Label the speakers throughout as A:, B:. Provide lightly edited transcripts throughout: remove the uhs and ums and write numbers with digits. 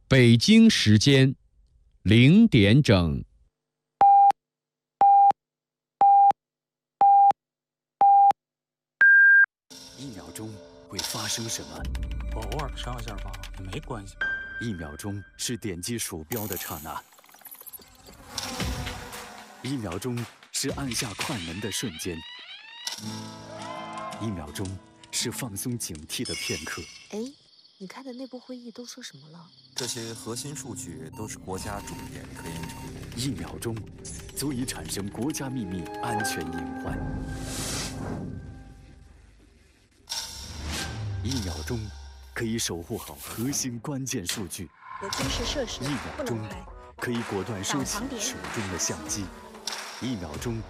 A: 北京时间0点整。
B: 1秒钟会发生什么？
C: 我偶尔上一下吧，也没关系。
B: 1秒钟是点击鼠标的刹那，1秒钟是按下快门的瞬间，1秒钟是放松警惕的片刻。
D: 哎，你开的内部会议都说什么了？
E: 这些核心数据都是国家重点科研成果。
B: 1秒钟足以产生国家秘密安全隐患。1秒钟可以守护好核心关键数据。
F: 有军事设施
B: 1秒钟可以果断收起手中的相机。1秒钟。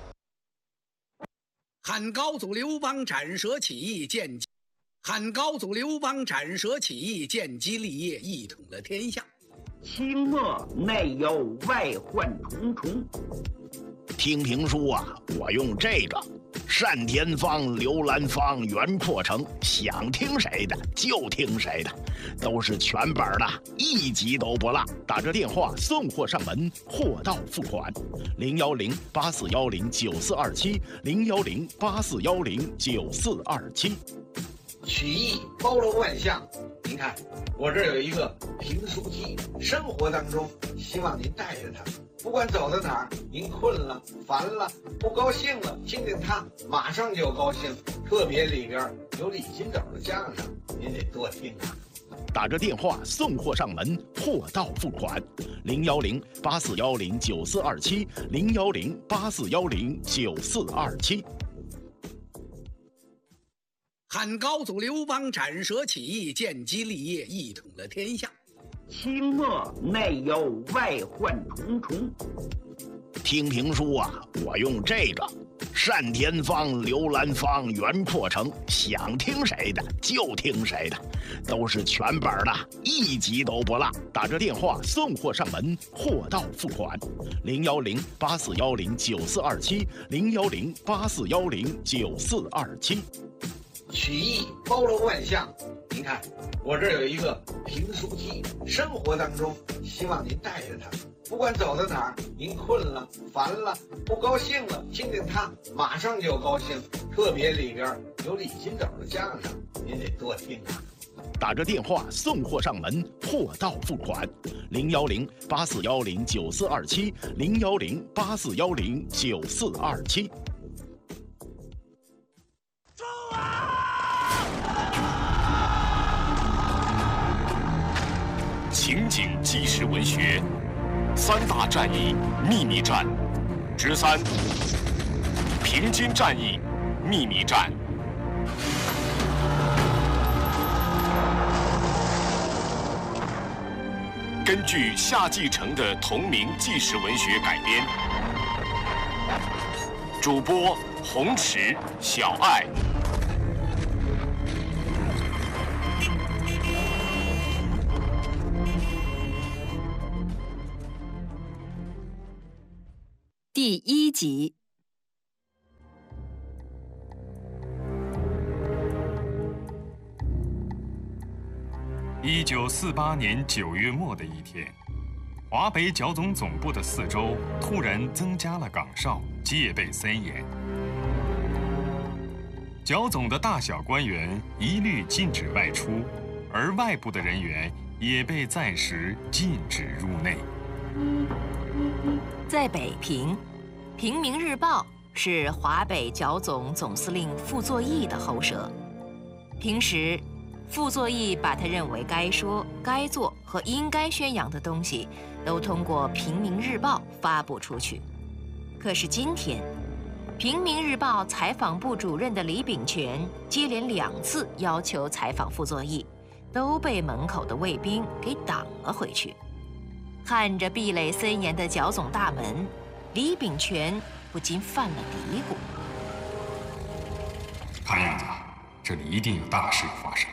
G: 汉高祖刘邦斩蛇起义，汉高祖刘邦斩蛇起义，建基立业，一统了天下。
H: 清末内忧外患重重。
I: 听评书啊，我用这个单田芳、刘兰芳、袁阔成，想听谁的就听谁的，都是全本的，一集都不落。打着电话送货上门，货到付款。010-8410-9427，010-8410-9427。
J: 曲艺包罗万象，您看我这儿有一个评书机，生活当中希望您带着它，不管走到哪儿，您困了、烦了、不高兴了，听听它，马上就高兴。特别里边有李金斗的相声，您得多听啊。
I: 打着电话送货上门，货到付款。010-8410-9427，010-8410-9427。
G: 汉高祖刘邦斩蛇起义，建基立业，一统了天下。
H: 清末内忧外患重重。
I: 听评书啊，我用这个单田芳、刘兰芳、袁阔成，想听谁的就听谁的，都是全本的，一集都不落。打着电话送货上门，货到付款。010-8410-9427，010-8410-9427。
J: 曲艺包罗万象，您看我这儿有一个评书机，生活当中希望您带着它，不管走到哪儿，您困了、烦了、不高兴了，听听它，马上就高兴。特别里边有李金斗的相声，您得多听啊。
I: 打着电话送货上门，货到付款。010-8410-9427，010-8410-9427。
K: 情景纪实文学3大战役秘密战之3：平津战役秘密战。根据夏季承的同名纪实文学改编，主播洪池、小爱。
L: 第1集。
M: 1948年9月末的一天，华北剿总总部的4周突然增加了岗哨，戒备森严。剿总的大小官员一律禁止外出，而外部的人员也被暂时禁止入内。
L: 在北平，《平民日报》是华北剿总总司令傅作义的喉舌。平时，傅作义把他认为该说、该做和应该宣扬的东西，都通过《平民日报》发布出去。可是今天，《平民日报》采访部主任的李炳全接连2次要求采访傅作义，都被门口的卫兵给挡了回去。看着壁垒森严的剿总大门，李炳全不禁犯了嘀咕：
M: 看样子，这里一定有大事发生。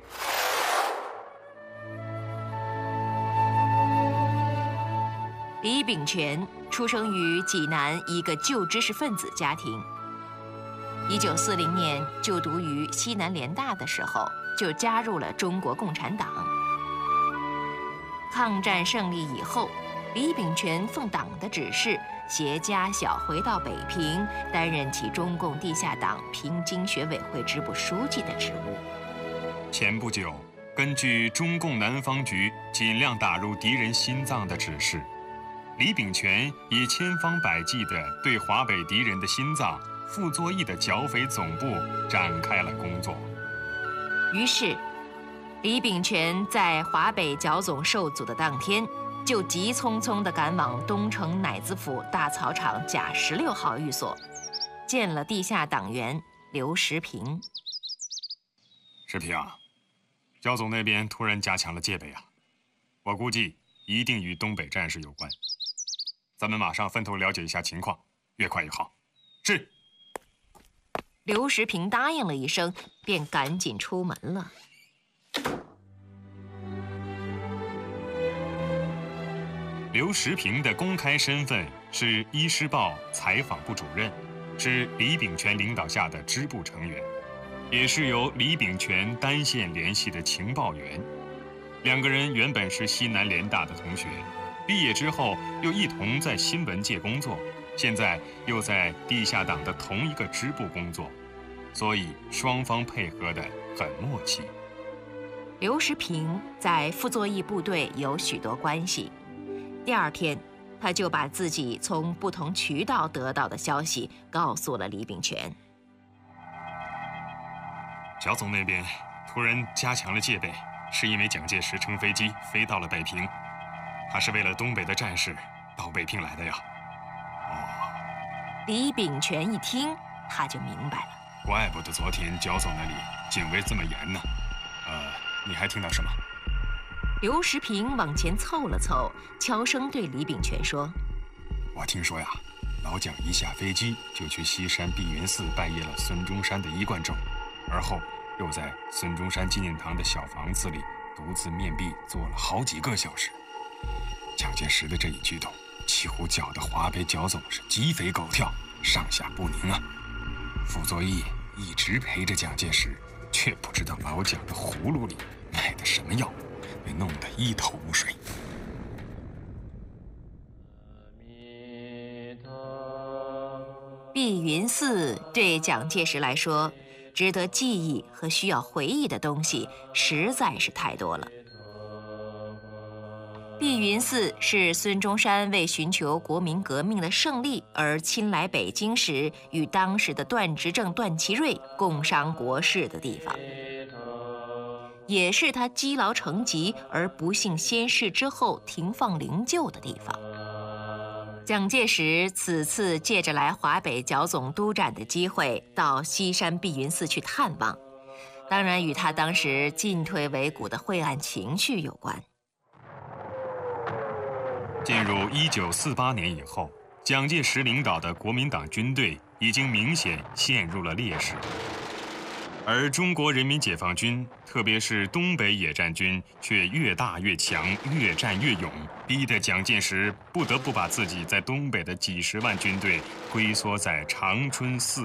L: 李炳全出生于济南一个旧知识分子家庭。1940年就读于西南联大的时候，就加入了中国共产党。 抗战胜利以后，李秉权奉党的指示，携家小回到北平，担任起中共地下党平津学委会支部书记的职务。
M: 前不久，根据中共南方局尽量打入敌人心脏的指示，李秉权也千方百计地对华北敌人的心脏傅作义的剿匪总部展开了工作。
L: 于是，李秉权在华北剿总受阻的当天，就急匆匆地赶往东城乃子府大草场甲16号寓所，见了地下党员刘时平。
M: 石平啊，剿总那边突然加强了戒备啊，我估计一定与东北战事有关。咱们马上分头了解一下情况，越快越好。是。
L: 刘时平答应了一声，便赶紧出门了。
M: 刘时平的公开身份是《医师报》采访部主任，是李秉权领导下的支部成员，也是由李秉权单线联系的情报员。两个人原本是西南联大的同学，毕业之后又一同在新闻界工作，现在又在地下党的同一个支部工作，所以双方配合得很默契。
L: 刘时平在傅作义部队有许多关系，第二天，他就把自己从不同渠道得到的消息告诉了李秉权。
M: 剿总那边突然加强了戒备，是因为蒋介石乘飞机飞到了北平，他是为了东北的战事到北平来的呀。
L: 李秉权一听，他就明白了。
M: 怪不得昨天剿总那里警卫这么严呢。你还听到什么？
L: 刘时平往前凑了凑，悄声对李秉权说：“
M: 我听说呀，老蒋一下飞机就去西山碧云寺拜谒了孙中山的衣冠冢，而后又在孙中山纪念堂的小房子里独自面壁坐了好几个小时。蒋介石的这一举动，几乎搅得华北剿总是鸡飞狗跳，上下不宁啊。傅作义一直陪着蒋介石，却不知道老蒋的葫芦里卖的什么药，被弄得一头雾水。”
L: 碧云寺对蒋介石来说，值得记忆和需要回忆的东西实在是太多了。碧云寺是孙中山为寻求国民革命的胜利而亲来北京时，与当时的段执政段祺瑞共商国事的地方，也是他积劳成疾而不幸仙逝之后停放灵柩的地方。蒋介石此次借着来华北剿总督战的机会，到西山碧云寺去探望，当然与他当时进退维谷的晦暗情绪有关。
M: 进入1948年以后，蒋介石领导的国民党军队已经明显陷入了劣势，而中国人民解放军，特别是东北野战军，却越大越强，越战越勇，逼得蒋介石不得不把自己在东北的几十万军队龟缩在长春、泗